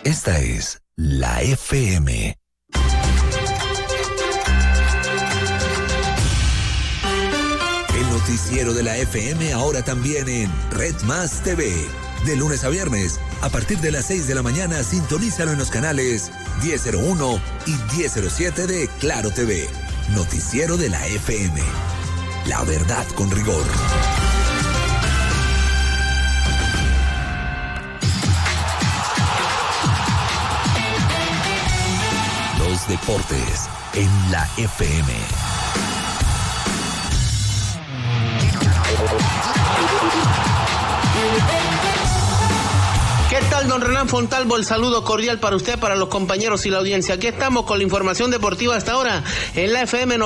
Esta es la FM. El noticiero de la FM ahora también en Red Más TV. De lunes a viernes, a partir de las 6 de la mañana, sintonízalo en los canales 1001 y 1007 de Claro TV. Noticiero de la FM. La verdad con rigor. Los deportes en la FM. ¿Qué tal, don Renan Fontalvo? El saludo cordial para usted, para los compañeros y la audiencia. Aquí estamos con la información deportiva hasta ahora en la FM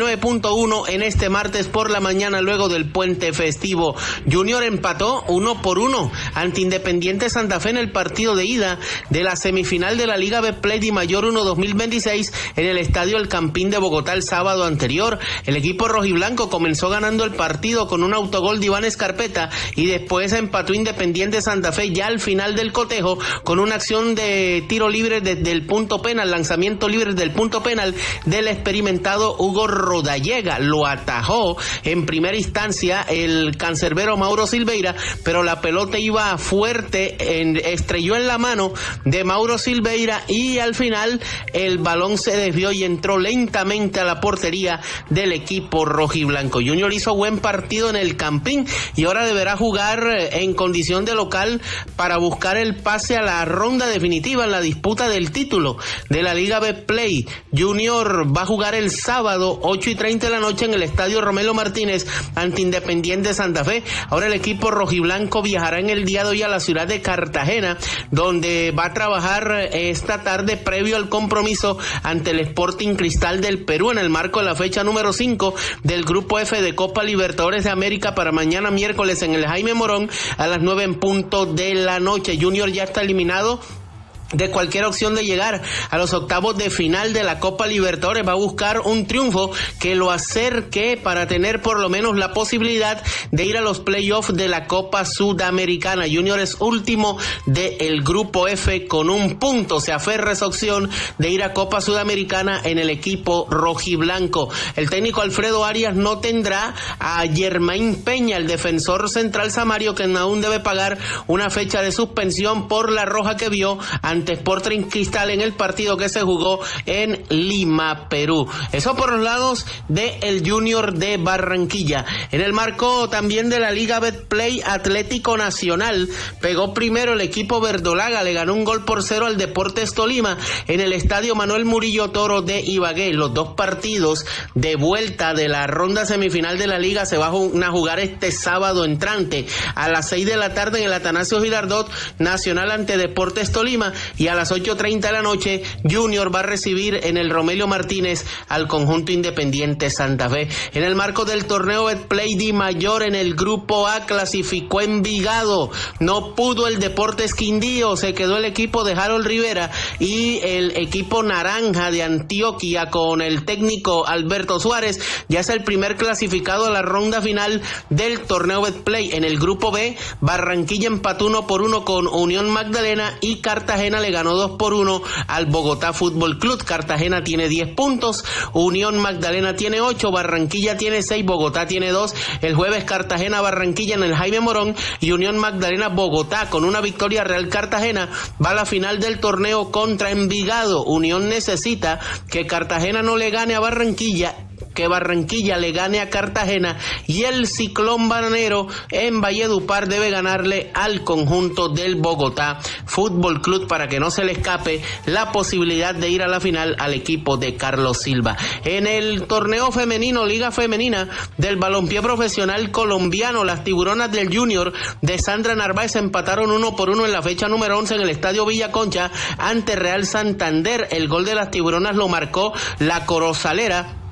99.1 en este martes por la mañana luego del puente festivo. Junior empató 1-1 ante Independiente Santa Fe en el partido de ida de la semifinal de la Liga Betplay Di Mayor 1 2026 en el Estadio El Campín de Bogotá el sábado anterior. El equipo rojiblanco comenzó ganando el partido con un autogol de Iván Escarpeta y después empató Independiente Santa Fe ya al final del cotejo con una acción de tiro libre desde el punto penal, lanzamiento libre del punto penal del experimentado Hugo Rodallega. Lo atajó en primera instancia el cancerbero Mauro Silveira, pero la pelota iba fuerte, estrelló en la mano de Mauro Silveira y al final el balón se desvió y entró lentamente a la portería del equipo rojiblanco. Junior hizo buen partido en el Campín y ahora deberá jugar en condición de local para buscar el pase a la ronda definitiva en la disputa del título de la Liga Betplay. Junior va a jugar el sábado 8:30 de la noche en el Estadio Romelio Martínez ante Independiente Santa Fe. Ahora el equipo rojiblanco viajará en el día de hoy a la ciudad de Cartagena, donde va a trabajar esta tarde previo al compromiso ante el Sporting Cristal del Perú en el marco de la fecha número 5 del Grupo F de Copa Libertadores de América para mañana miércoles en el Jaime Morón a las 9 en punto de la noche. Junior ya está eliminado de cualquier opción de llegar a los octavos de final de la Copa Libertadores. Va a buscar un triunfo que lo acerque para tener por lo menos la posibilidad de ir a los playoffs de la Copa Sudamericana. Junior es último del Grupo F con un punto. Se aferra esa opción de ir a Copa Sudamericana en el equipo rojiblanco. El técnico Alfredo Arias no tendrá a Germain Peña, el defensor central samario, que aún debe pagar una fecha de suspensión por la roja que vio ante Sporting Cristal en el partido que se jugó en Lima, Perú. Eso por los lados del Junior de Barranquilla. En el marco también de la Liga Betplay, Atlético Nacional pegó primero el equipo verdolaga, le ganó 1-0 al Deportes Tolima en el Estadio Manuel Murillo Toro de Ibagué. Los dos partidos de vuelta de la ronda semifinal de la Liga se van a jugar este sábado entrante a las 6 de la tarde en el Atanasio Girardot. Nacional ante Deportes Tolima, y a las 8:30 de la noche Junior va a recibir en el Romelio Martínez al conjunto Independiente Santa Fe. En el marco del torneo Betplay Di Mayor en el Grupo A clasificó Envigado. No pudo el Deportes Quindío, se quedó el equipo de Harold Rivera y el equipo naranja de Antioquia con el técnico Alberto Suárez ya es el primer clasificado a la ronda final del torneo Betplay. En el Grupo B, Barranquilla empató 1-1 con Unión Magdalena y Cartagena le ganó 2-1 al Bogotá Fútbol Club. Cartagena tiene 10 puntos, Unión Magdalena tiene 8, Barranquilla tiene 6, Bogotá tiene 2. El jueves Cartagena-Barranquilla en el Jaime Morón y Unión Magdalena-Bogotá. Con una victoria Real Cartagena va a la final del torneo contra Envigado. Unión necesita que Cartagena no le gane a Barranquilla, que Barranquilla le gane a Cartagena y el Ciclón Bananero en Valledupar debe ganarle al conjunto del Bogotá Fútbol Club para que no se le escape la posibilidad de ir a la final al equipo de Carlos Silva. En el torneo femenino, Liga Femenina del balompié profesional colombiano, las Tiburonas del Junior de Sandra Narváez empataron 1-1 en la fecha número 11 en el Estadio Villa Concha ante Real Santander. El gol de las Tiburonas lo marcó la Corozalera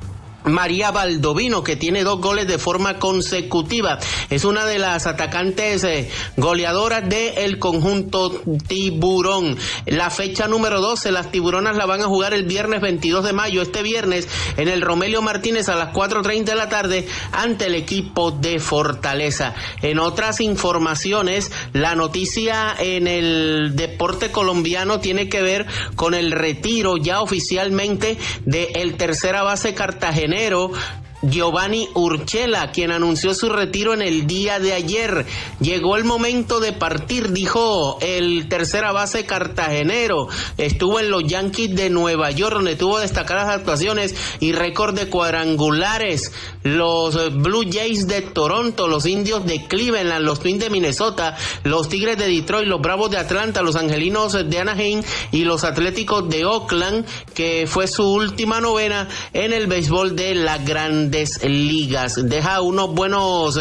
María Baldovino, que tiene 2 goles de forma consecutiva. Es una de las atacantes goleadoras del conjunto tiburón. La fecha número 12, las tiburonas la van a jugar el viernes 22 de mayo, este viernes, en el Romelio Martínez a las 4:30 de la tarde ante el equipo de Fortaleza. En otras informaciones, la noticia en el deporte colombiano tiene que ver con el retiro ya oficialmente del tercera base cartagenero Giovanni Urchela, quien anunció su retiro en el día de ayer. Llegó el momento de partir, dijo el tercera base cartagenero. Estuvo en los Yankees de Nueva York, donde tuvo destacadas actuaciones y récord de cuadrangulares. Los Blue Jays de Toronto, los Indios de Cleveland, los Twins de Minnesota, los Tigres de Detroit, los Bravos de Atlanta, los Angelinos de Anaheim y los Atléticos de Oakland, que fue su última novena en el béisbol de la Grandes Ligas. Deja unos buenos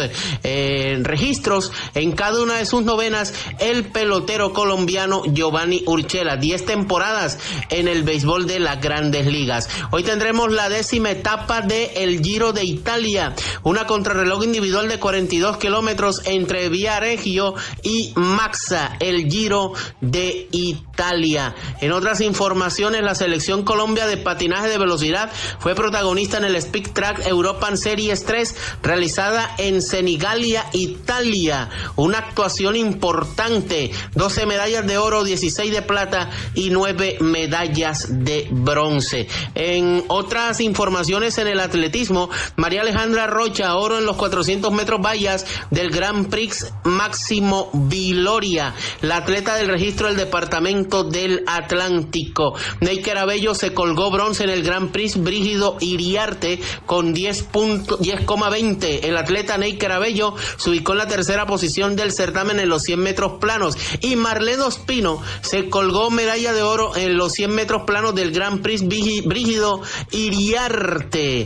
registros en cada una de sus novenas el pelotero colombiano Giovanni Urchela. 10 temporadas en el béisbol de las Grandes Ligas. Hoy tendremos la 10ª etapa del Giro de Italia, una contrarreloj individual de 42 kilómetros entre Viareggio y Maxa, el Giro de Italia. En otras informaciones, la selección Colombia de patinaje de velocidad fue protagonista en el Speed Track European Series 3 realizada en Senigallia, Italia. Una actuación importante, 12 medallas de oro, 16 de plata y 9 medallas de bronce. En otras informaciones, en el atletismo, María Alejandra Rocha, oro en los 400 metros vallas del Grand Prix Máximo Viloria, la atleta del registro del departamento del Atlántico. Neiker Abello se colgó bronce en el Grand Prix Brígido Iriarte con 10,20. El atleta Neiker Abello se ubicó en la tercera posición del certamen en los 100 metros planos, y Marlene Ospino se colgó medalla de oro en los 100 metros planos del Grand Prix Brígido Iriarte.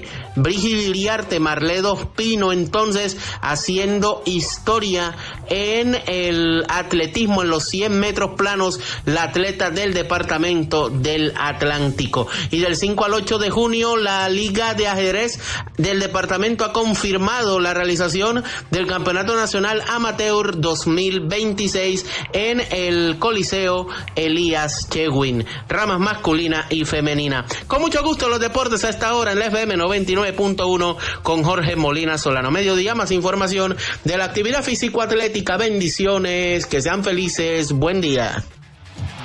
Marlene Ospino, entonces, haciendo historia en el atletismo en los 100 metros planos, la atleta del departamento del Atlántico. Y del 5 al 8 de junio, la Liga de Ajedrez del departamento ha confirmado la realización del Campeonato Nacional Amateur 2026 en el Coliseo Elías Chewin, ramas masculina y femenina. Con mucho gusto los deportes a esta hora en la FM 99.1 con Jorge Molina Solano. Mediodía, más información de la actividad físico-atlética. Bendiciones, que sean felices, buen día.